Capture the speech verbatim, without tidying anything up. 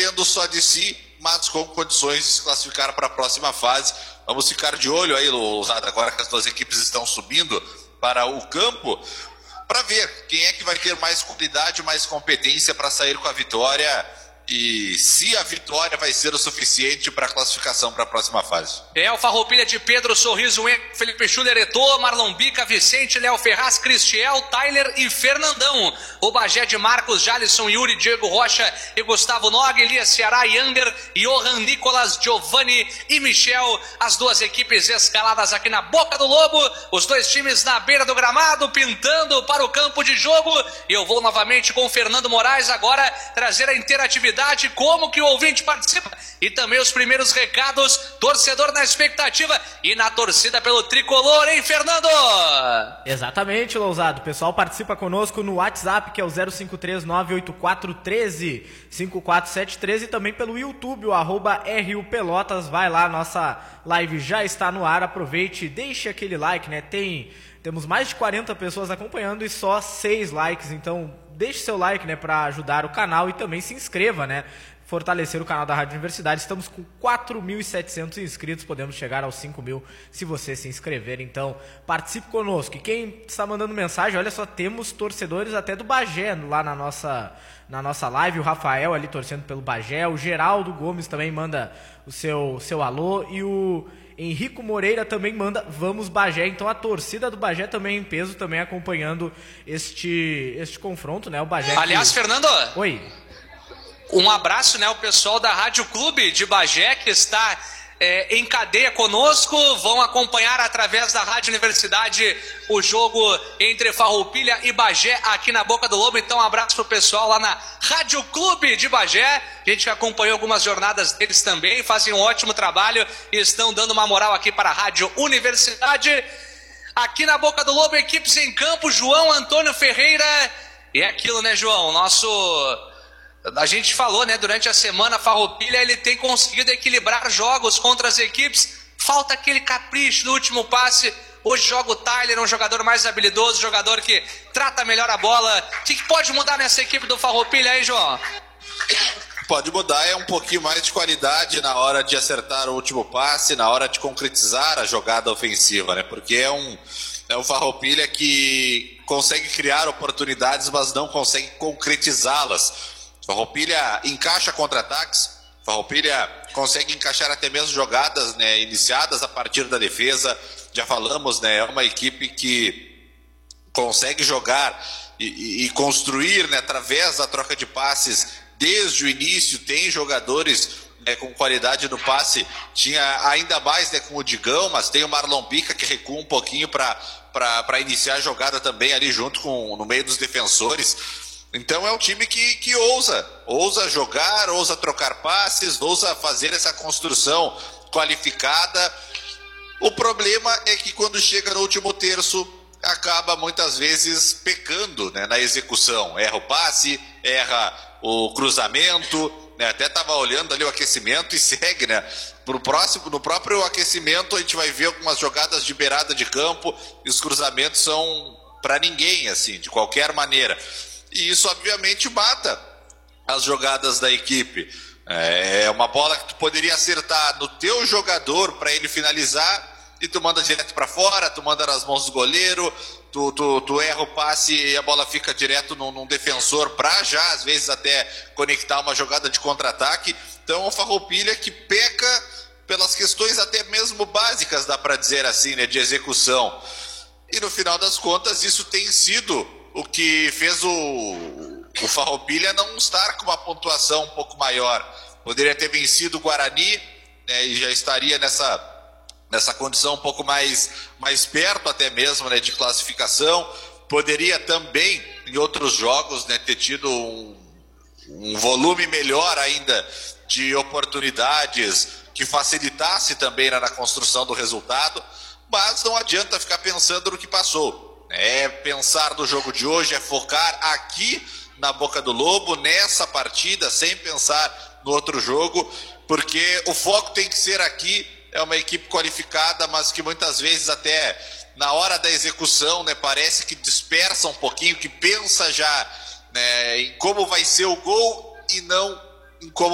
dependendo só de si, mas com condições de se classificar para a próxima fase. Vamos ficar de olho aí, Lousada, agora que as duas equipes estão subindo para o campo, para ver quem é que vai ter mais qualidade, mais competência para sair com a vitória e se a vitória vai ser o suficiente para a classificação para a próxima fase. É o Farroupilha de Pedro Sorriso, Felipe Schuller, Eto'o, Marlon Bica, Vicente, Léo Ferraz, Cristiel, Tyler e Fernandão. O Bagé de Marcos, Jalisson, Yuri, Diego Rocha e Gustavo Nog, Elias Ceará, Yander, Johan Nicolas, Giovanni e Michel. As duas equipes escaladas aqui na Boca do Lobo, os dois times na beira do gramado, pintando para o campo de jogo. E eu vou novamente com o Fernando Moraes agora trazer a interatividade, como que o ouvinte participa e também os primeiros recados, torcedor na expectativa e na torcida pelo tricolor, hein, Fernando? Exatamente, Lousado. O pessoal participa conosco no WhatsApp, que é o zero cinco três nove oito quatro um três cinco quatro sete três, e também pelo YouTube, o arroba R U Pelotas. Vai lá, nossa live já está no ar, aproveite, deixe aquele like, né? Tem, temos mais de quarenta pessoas acompanhando e só seis likes, então deixe seu like, né, para ajudar o canal e também se inscreva, né, fortalecer o canal da Rádio Universidade. Estamos com quatro mil e setecentos inscritos, podemos chegar aos cinco mil se você se inscrever, então participe conosco. E quem está mandando mensagem, olha só, temos torcedores até do Bagé lá na nossa, na nossa live, o Rafael ali torcendo pelo Bagé, o Geraldo Gomes também manda o seu, seu alô, e o Henrico Moreira também manda vamos Bagé. Então a torcida do Bagé também em peso, também acompanhando este, este confronto, né? O Bagé. Aliás, que... Fernando. Oi. Um abraço, né? O pessoal da Rádio Clube de Bagé que está é, em cadeia conosco, vão acompanhar através da Rádio Universidade o jogo entre Farroupilha e Bagé aqui na Boca do Lobo. Então um abraço pro pessoal lá na Rádio Clube de Bagé, gente que acompanhou algumas jornadas deles também, fazem um ótimo trabalho e estão dando uma moral aqui para a Rádio Universidade. Aqui na Boca do Lobo, equipes em campo, João Antônio Ferreira, e é aquilo, né, João, nosso... A gente falou, né, durante a semana, a Farroupilha ele tem conseguido equilibrar jogos contra as equipes, falta aquele capricho no último passe. Hoje joga o Tyler, um jogador mais habilidoso, jogador que trata melhor a bola. O que, que pode mudar nessa equipe do Farroupilha aí, João? Pode mudar, é um pouquinho mais de qualidade na hora de acertar o último passe, na hora de concretizar a jogada ofensiva, né? Porque é um, é um Farroupilha que consegue criar oportunidades, mas não consegue concretizá-las. Farroupilha encaixa contra-ataques, Farroupilha consegue encaixar até mesmo jogadas, né, iniciadas a partir da defesa. Já falamos, né, é uma equipe que consegue jogar e, e, e construir, né, através da troca de passes desde o início. Tem jogadores, né, com qualidade no passe, tinha ainda mais, né, com o Digão, mas tem o Marlon Bica que recua um pouquinho para iniciar a jogada também ali junto com, no meio dos defensores. Então é um time que, que ousa, ousa jogar, ousa trocar passes, ousa fazer essa construção qualificada. O problema é que quando chega no último terço, acaba muitas vezes pecando, né, na execução. Erra o passe, erra o cruzamento, né, até estava olhando ali o aquecimento e segue, né? Pro próximo, no próprio aquecimento a gente vai ver algumas jogadas de beirada de campo e os cruzamentos são para ninguém, assim, de qualquer maneira. E isso, obviamente, mata as jogadas da equipe. É uma bola que tu poderia acertar no teu jogador para ele finalizar e tu manda direto para fora, tu manda nas mãos do goleiro, tu, tu, tu erra o passe e a bola fica direto num, num defensor para já, às vezes, até conectar uma jogada de contra-ataque. Então, é um Farroupilha que peca pelas questões até mesmo básicas, dá para dizer assim, né, de execução. E, no final das contas, isso tem sido o que fez o, o Farroupilha não estar com uma pontuação um pouco maior. Poderia ter vencido o Guarani, né, e já estaria nessa, nessa condição um pouco mais, mais perto até mesmo, né, de classificação. Poderia também, em outros jogos, né, ter tido um, um volume melhor ainda de oportunidades que facilitasse também, né, na construção do resultado. Mas não adianta ficar pensando no que passou. É pensar no jogo de hoje, é focar aqui na Boca do Lobo, nessa partida, sem pensar no outro jogo, porque o foco tem que ser aqui. É uma equipe qualificada, mas que muitas vezes até na hora da execução, né, parece que dispersa um pouquinho, que pensa já, né, em como vai ser o gol e não em como